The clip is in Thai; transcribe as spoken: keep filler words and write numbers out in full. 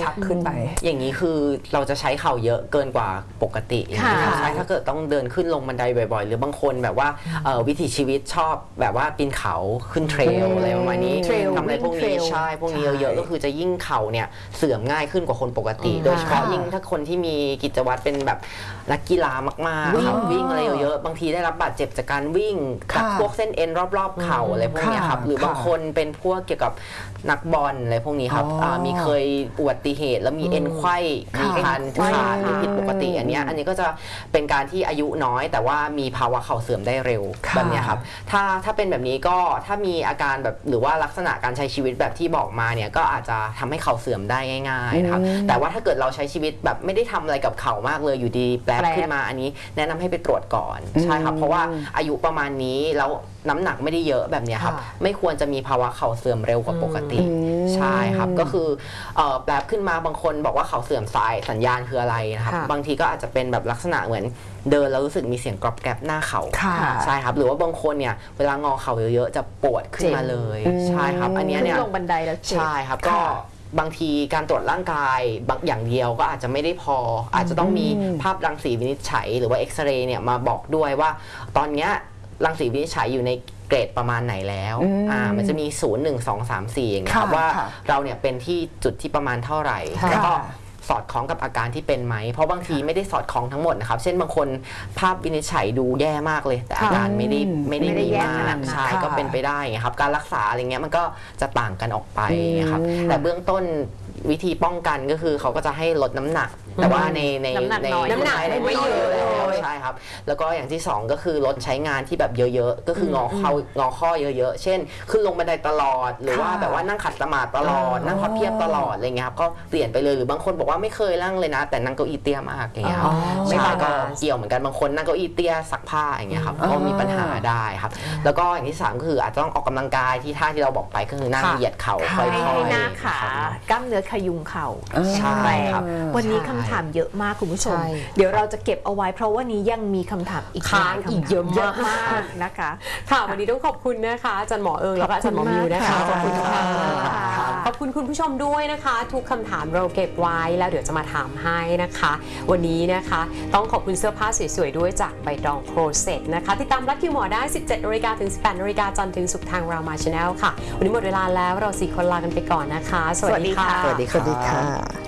ชักขึ้นไปอย่างนี้คือเราจะใช้เข่าเยอะเกินกว่าปกติใช่ถ้าเกิดต้องเดินขึ้นลงบันไดบ่อยๆหรือบางคนแบบว่าวิถีชีวิตชอบแบบว่าปีนเขาขึ้นเทรลอะไรประมาณนี้ทำอะไรพวกนี้ใช่พวกนี้เยอะๆก็คือจะยิ่งเข่าเนี่ยเสื่อมง่ายขึ้นกว่าคนปกติโดยเฉพาะยิ่งถ้าคนที่มีกิจวัตรเป็นแบบนักกีฬามากๆครับวิ่งอะไรเยอะๆบางทีได้รับบาดเจ็บจากการวิ่งกับพวกเส้นเอ็นรอบๆเข่าอะไรพวกนี้ครับหรือบางคนเป็นพวกเกี่ยวกับนักบอลอะไรพวกนี้ครับมีเคยอุบัติเหตุแล้วมีเอ็นไขว้มีการขาดหรือผิดปกติอันนี้อันนี้ก็จะเป็นการที่อายุน้อยแต่ว่ามีภาวะเข่าเสื่อมได้เร็วแบบนี้ครับถ้าถ้าเป็นแบบนี้ก็ถ้ามีอาการแบบหรือว่าลักษณะการใช้ชีวิตแบบที่บอกมาเนี่ยก็อาจจะทำให้เข่าเสื่อมได้ง่ายๆนะครับแต่ว่าถ้าเกิดเราใช้ชีวิตแบบไม่ได้ทำอะไรกับเข่ามากเลยอยู่ดีแปลขึ้นมาอันนี้แนะนำให้ไปตรวจก่อนใช่ครับเพราะว่าอายุประมาณนี้แล้วน้ำหนักไม่ได้เยอะแบบนี้ครับไม่ควรจะมีภาวะเข่าเสื่อมเร็วกว่าปกติใช่ครับก็คือแปลขึ้นมาบางคนบอกว่าเข่าเสื่อมสายสัญญาณคืออะไรนะครับบางทีก็อาจจะเป็นแบบลักษณะเหมือนเดินแล้วรู้สึกมีเสียงกรอบแกรบหน้าเข่าใช่ครับหรือว่าบางคนเนี่ยเวลางอเข่าเยอะๆจะปวดขึ้นมาเลยใช่ครับอันนี้เนี่ยลงบันไดแล้วใช่ครับก็บางทีการตรวจร่างกายบางอย่างเดียวก็อาจจะไม่ได้พออาจจะต้องมีภาพรังสีวินิจฉัยหรือว่าเอ็กซเรย์เนี่ยมาบอกด้วยว่าตอนนี้รังสีวินิจฉัยอยู่ในเกรดประมาณไหนแล้วอ่ามันจะมีศูนย์ หนึ่ง สอง สาม สี่อย่างเงี้ยครับว่าเราเนี่ยเป็นที่จุดที่ประมาณเท่าไหร่แล้วก็สอดคล้องกับอาการที่เป็นไหมเพราะบางทีไม่ได้สอดคล้องทั้งหมดนะครับเช่นบางคนภาพวินิจฉัยดูแย่มากเลยแต่อาการไม่ได้ไม่ได้ดีมากใช่ก็เป็นไปได้ครับการรักษาอะไรเงี้ยมันก็จะต่างกันออกไปครับแต่เบื้องต้นวิธีป้องกันก็คือเขาก็จะให้ลดน้ำหนักแต่ว่าในในในน้ำหนักไม่เยอะแล้วใช่ครับแล้วก็อย่างที่สองก็คือลดใช้งานที่แบบเยอะๆก็คืองอข้องอข้อเยอะๆเช่นขึ้นลงบันไดตลอดหรือว่าแบบว่านั่งขัดสมาธิตลอดนั่งพับเพียบตลอดอะไรเงี้ยครับก็เปลี่ยนไปเลยหรือบางคนบอกว่าไม่เคยนั่งเลยนะแต่นั่งเก้าอี้เตี้ยมากอย่างเงี้ยครับใช่ก็เกี่ยวเหมือนกันบางคนนั่งเก้าอี้เตี้ยซักผ้าอย่างเงี้ยครับก็มีปัญหาได้ครับแล้วก็อย่างที่สามก็คืออาจจะต้องออกกำลังกายที่ท่าที่เราบอกไปก็คือนั่งเหยียดเข่าค่อยๆให้หน้าขากล้ามเนื้อขยุงเข่าใช่ครับวันนี้คำถามเยอะมากคุณผู้ชมเดี๋ยวเราจะเก็บเอาไว้เพราะว่านี้ยังมีคำถามอีกค้างอีกเยอะมากนะคะค่ะวันนี้ต้องขอบคุณนะคะอาจารย์หมอเอิงแล้วก็อาจารย์หมอมิวนะคะขอบคุณค่ะขอบคุณคุณผู้ชมด้วยนะคะทุกคำถามเราเก็บไว้แล้วเดี๋ยวจะมาถามให้นะคะวันนี้นะคะต้องขอบคุณเสื้อผ้าสวยๆด้วยจากใบตองโครเซตนะคะติดตามรักคิวหมอได้ สิบเจ็ดนาฬิกา ถึง สิบแปดนาฬิกา จันทร์ถึงศุกร์ทางรามาชาแนลค่ะวันนี้หมดเวลาแล้วเราสี่คนลากันไปก่อนนะคะสวัสดีค่ะสวัสดีค่ะ